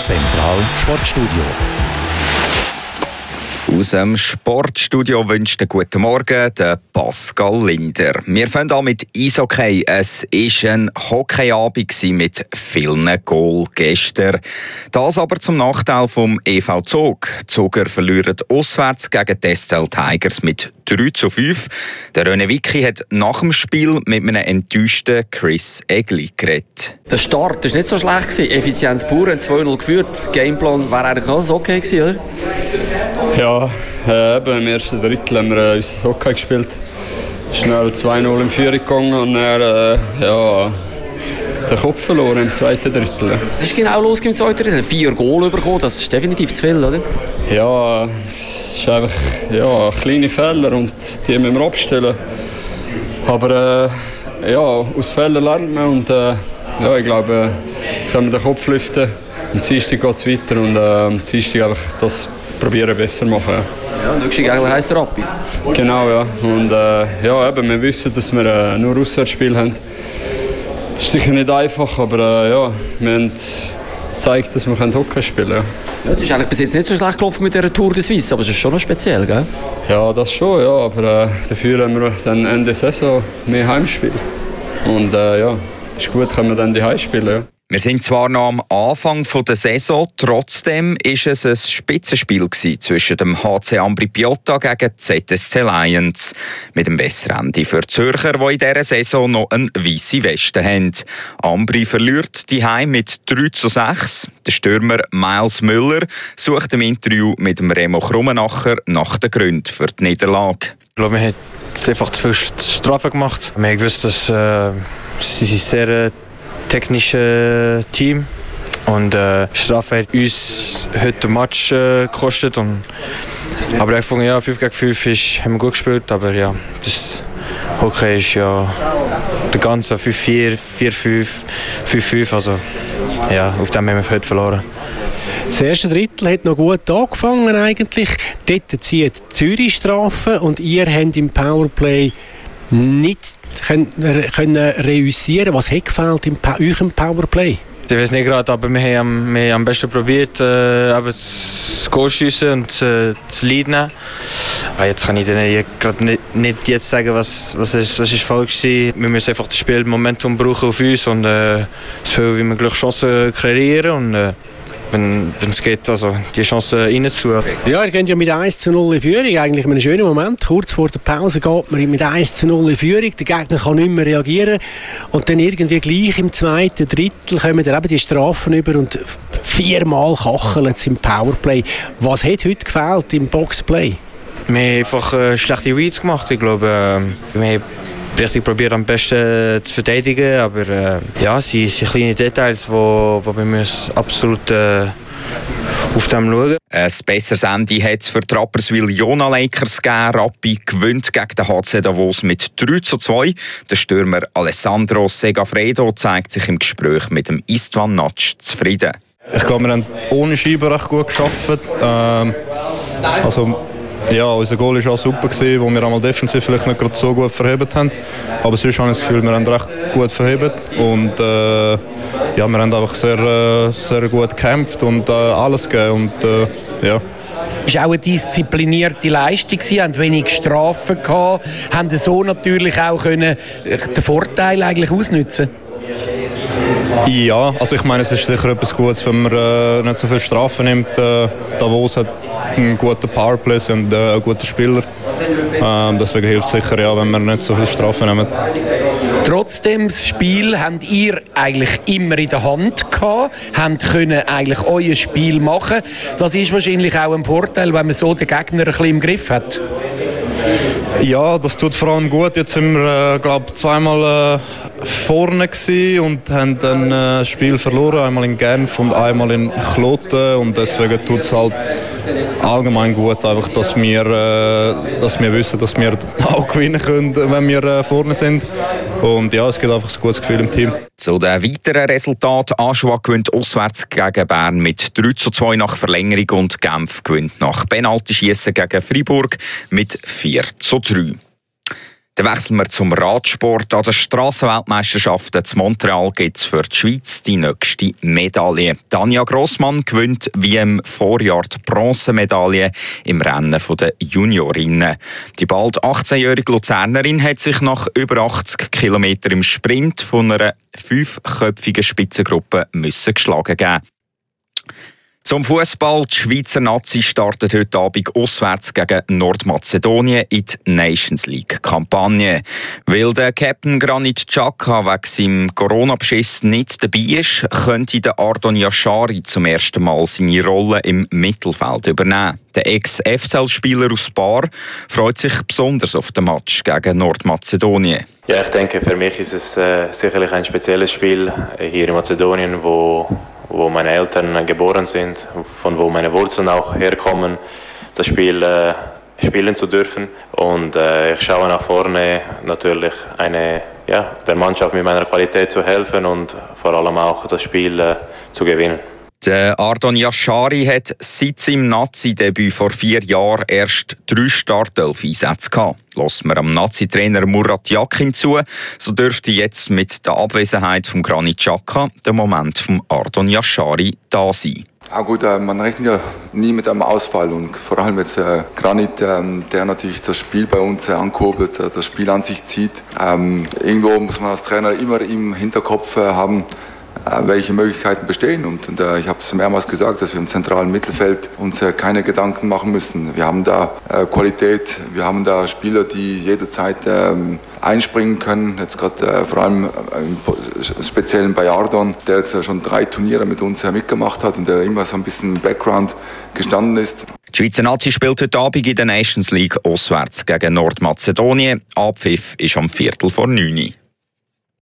Zentral Sportstudio. Aus dem Sportstudio wünscht einen guten Morgen der Pascal Linder. Wir fangen an mit Eishockey. Es war ein Hockeyabend mit vielen Goals gestern. Das aber zum Nachteil vom EV Zug. Die Zuger verlieren auswärts gegen die SCL Tigers mit 3:5. Der René Wicki hat nach dem Spiel mit einem enttäuschten Chris Egli geredet. Der Start war nicht so schlecht. Effizienz pur, 2-0 geführt. Der Gameplan wäre eigentlich alles okay gewesen, oder? Ja, im ersten Drittel haben wir unser Hockey gespielt. Schnell 2-0 in Führung gegangen und dann den Kopf verloren im zweiten Drittel. Was ist genau los im zweiten Drittel? 4 Goal bekommen, das ist definitiv zu viel, oder? Ja, es ist einfach kleine Fehler und die müssen wir abstellen. Aber aus Fehlern lernt man und ich glaube, jetzt können wir den Kopf lüften. Am Dienstag geht es weiter und am Dienstag einfach das probieren besser machen. Ja, nächstes Jahr heisst der Rappi. Genau, ja. Und wir wissen, dass wir nur Auswärtsspiel haben. Ist sicher nicht einfach, aber wir haben gezeigt, dass wir Hockey spielen können. Ja, es ist eigentlich bis jetzt nicht so schlecht gelaufen mit dieser Tour de Suisse, aber es ist schon noch speziell, gell? Ja, das schon, ja. Aber dafür haben wir dann Ende der Saison mehr Heimspiele. Und ist gut, können wir dann die Heimspiele. Ja. Wir sind zwar noch am Anfang der Saison, trotzdem war es ein Spitzenspiel zwischen dem HC Ambri Piotta gegen die ZSC Lions. Mit dem besseren Ende für die Zürcher, die in dieser Saison noch eine weisse Weste haben. Ambri verliert die Heim mit 3:6. Der Stürmer Miles Müller sucht im Interview mit dem Remo Krummenacher nach den Gründen für die Niederlage. Ich glaube, wir haben einfach zu viel Strafen gemacht. Wir haben gewusst, dass sie sehr technisches Team und Strafe hat uns heute den Match gekostet. Aber ich fand, 5 gegen 5 haben wir gut gespielt, aber das Hockey ist der ganze 5-4, 4-5, 5-5, also auf dem haben wir heute verloren. Das erste Drittel hat noch gut angefangen eigentlich. Dort zieht Zürich Strafen und ihr habt im Powerplay nicht können reüssieren. Was hat gefehlt in eurem Powerplay? Ich weiß nicht gerade, aber wir haben am besten probiert, das Goal zu schiessen und zu leiden. Jetzt kann ich gerade nicht jetzt sagen, was ist falsch war. Wir müssen einfach das Spielmomentum brauchen auf uns und so viel wie möglich Chancen kreieren und wenn es geht, also die Chance reinzutun. Ja, ihr geht ja mit 1:0 in Führung, eigentlich in einem schönen Moment. Kurz vor der Pause geht man mit 1:0 in Führung, der Gegner kann nicht mehr reagieren und dann irgendwie gleich im zweiten Drittel kommen dann eben die Strafen über und 4-mal kacheln sie im Powerplay. Was hat heute gefehlt im Boxplay? Wir haben einfach schlechte Reads gemacht, ich glaube. Wir haben richtig probiert am besten zu verteidigen, aber es sind kleine Details, wo wir müssen absolut auf dem schauen. Ein besseres Ende hat es für die Rapperswil Jona Lakers gegeben. Rappi gewinnt gegen den HC Davos mit 3:2. Der Stürmer Alessandro Segafredo zeigt sich im Gespräch mit dem Istvan Natsch zufrieden. Ich glaube, wir haben ohne Scheibe recht gut gearbeitet. Unser Goal war auch super, wo wir einmal defensiv vielleicht nicht gerade so gut verhebt haben. Aber sonst habe ich das Gefühl, wir haben recht gut verhebt. Und wir haben einfach sehr, sehr gut gekämpft und alles gegeben. Es war auch eine disziplinierte Leistung, haben wenig Strafen gehabt, haben so natürlich auch den Vorteil eigentlich ausnutzen. Ja, also ich meine, es ist sicher etwas Gutes, wenn man nicht so viel Strafen nimmt. Davos hat einen guten Powerplay und einen guten Spieler. Deswegen hilft es sicher, wenn wir nicht so viel Strafen nehmen. Trotzdem, das Spiel habt ihr eigentlich immer in der Hand gehabt, habt können eigentlich euer Spiel machen. Das ist wahrscheinlich auch ein Vorteil, wenn man so den Gegner ein bisschen im Griff hat. Ja, das tut vor allem gut. Jetzt sind wir, zweimal vorne gewesen und haben dann das Spiel verloren. Einmal in Genf und einmal in Kloten. Und deswegen tut es halt allgemein gut, einfach, dass wir wissen, dass wir auch gewinnen können, wenn wir vorne sind. Und es gibt einfach ein gutes Gefühl im Team. Zu den weiteren Resultaten: Aschua gewinnt auswärts gegen Bern mit 3:2 nach Verlängerung und Genf gewinnt nach Penaltyschiessen gegen Freiburg mit 4:3. Dann wechseln wir zum Radsport. An den Strassenweltmeisterschaften zu Montreal gibt es für die Schweiz die nächste Medaille. Tanja Grossmann gewinnt wie im Vorjahr die Bronzemedaille im Rennen der Juniorinnen. Die bald 18-jährige Luzernerin hat sich nach über 80 Kilometern im Sprint von einer 5-köpfigen Spitzengruppe geschlagen geben. Zum Fußball: Die Schweizer Nazi startet heute Abend auswärts gegen Nordmazedonien in die Nations League-Kampagne. Weil der Captain Granit Xhaka wegen seinem Corona-Beschiss nicht dabei ist, könnte der Ardon Yashari zum ersten Mal seine Rolle im Mittelfeld übernehmen. Der Ex-FCL-Spieler aus Bar freut sich besonders auf den Match gegen Nordmazedonien. Ja, ich denke, für mich ist es sicherlich ein spezielles Spiel hier in Mazedonien, wo meine Eltern geboren sind, von wo meine Wurzeln auch herkommen, das Spiel spielen zu dürfen. Und ich schaue nach vorne, natürlich der Mannschaft mit meiner Qualität zu helfen und vor allem auch das Spiel zu gewinnen. Der Ardon Yashari hat seit seinem Nazi-Debüt vor 4 Jahren erst 3 Startelf-Einsätze gehabt. Hört man am Nazi-Trainer Murat Yakin zu, so dürfte jetzt mit der Abwesenheit von Granit Xhaka der Moment von Ardon Yashari da sein. Ja gut, man rechnet ja nie mit einem Ausfall und vor allem jetzt Granit, der natürlich das Spiel bei uns ankurbelt, das Spiel an sich zieht. Irgendwo muss man als Trainer immer im Hinterkopf haben, welche Möglichkeiten bestehen. Und ich habe es mehrmals gesagt, dass wir im zentralen Mittelfeld uns keine Gedanken machen müssen. Wir haben da Qualität, wir haben da Spieler, die jederzeit einspringen können. Jetzt gerade vor allem im Speziellen bei Ardon, der jetzt schon 3 Turniere mit uns mitgemacht hat und der immer so ein bisschen im Background gestanden ist. Die Schweizer Nazi spielt heute Abend in der Nations League auswärts gegen Nordmazedonien. Abpfiff ist am 8:45.